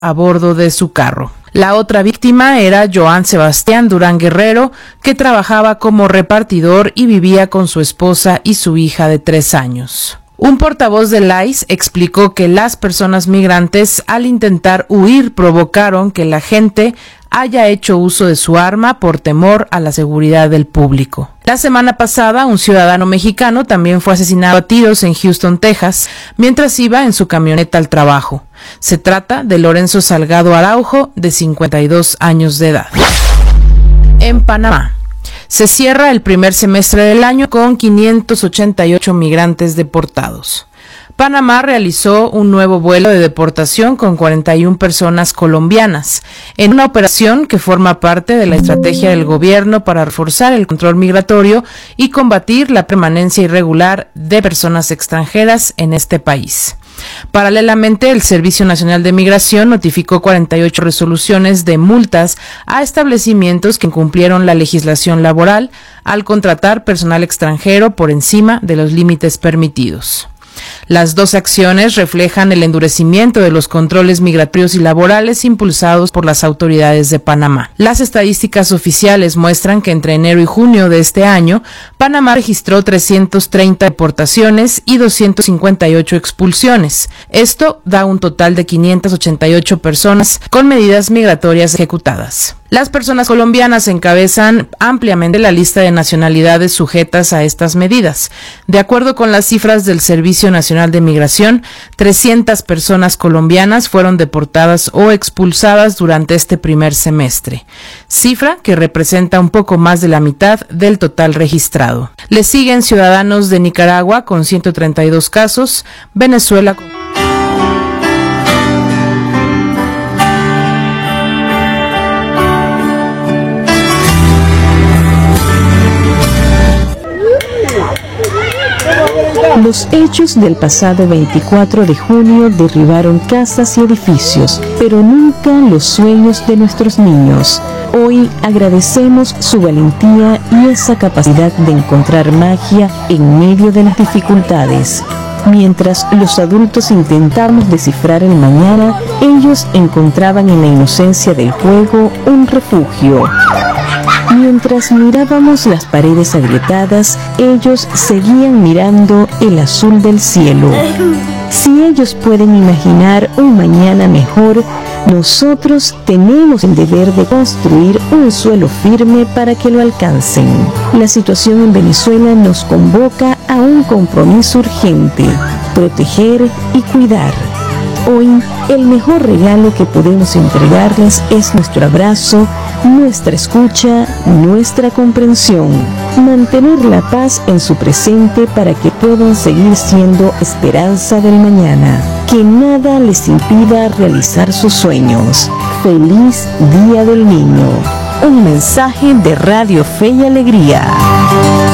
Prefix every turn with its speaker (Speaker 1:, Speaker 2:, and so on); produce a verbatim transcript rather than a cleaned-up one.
Speaker 1: a bordo de su carro. La otra víctima era Joan Sebastián Durán Guerrero, que trabajaba como repartidor y vivía con su esposa y su hija de tres años. Un portavoz del I C E explicó que las personas migrantes, al intentar huir, provocaron que la gente haya hecho uso de su arma por temor a la seguridad del público. La semana pasada, un ciudadano mexicano también fue asesinado a tiros en Houston, Texas, mientras iba en su camioneta al trabajo. Se trata de Lorenzo Salgado Araujo, de cincuenta y dos años de edad. En Panamá, se cierra el primer semestre del año con quinientos ochenta y ocho migrantes deportados. Panamá realizó un nuevo vuelo de deportación con cuarenta y una personas colombianas, en una operación que forma parte de la estrategia del gobierno para reforzar el control migratorio y combatir la permanencia irregular de personas extranjeras en este país. Paralelamente, el Servicio Nacional de Migración notificó cuarenta y ocho resoluciones de multas a establecimientos que incumplieron la legislación laboral al contratar personal extranjero por encima de los límites permitidos. Las dos acciones reflejan el endurecimiento de los controles migratorios y laborales impulsados por las autoridades de Panamá. Las estadísticas oficiales muestran que entre enero y junio de este año, Panamá registró trescientas treinta deportaciones y doscientas cincuenta y ocho expulsiones. Esto da un total de quinientas ochenta y ocho personas con medidas migratorias ejecutadas. Las personas colombianas encabezan ampliamente la lista de nacionalidades sujetas a estas medidas. De acuerdo con las cifras del Servicio Nacional de Migración, trescientas personas colombianas fueron deportadas o expulsadas durante este primer semestre, cifra que representa un poco más de la mitad del total registrado. Le siguen ciudadanos de Nicaragua con ciento treinta y dos casos, Venezuela con
Speaker 2: Los hechos del pasado veinticuatro de junio derribaron casas y edificios, pero nunca los sueños de nuestros niños. Hoy agradecemos su valentía y esa capacidad de encontrar magia en medio de las dificultades. Mientras los adultos intentamos descifrar el mañana, ellos encontraban en la inocencia del juego un refugio. Mientras mirábamos las paredes agrietadas, ellos seguían mirando el azul del cielo. Si ellos pueden imaginar un mañana mejor, nosotros tenemos el deber de construir un suelo firme para que lo alcancen. La situación en Venezuela nos convoca a un compromiso urgente: proteger y cuidar. Hoy, el mejor regalo que podemos entregarles es nuestro abrazo, nuestra escucha, nuestra comprensión. Mantener la paz en su presente para que puedan seguir siendo esperanza del mañana. Que nada les impida realizar sus sueños. ¡Feliz Día del Niño! Un mensaje de Radio Fe y Alegría.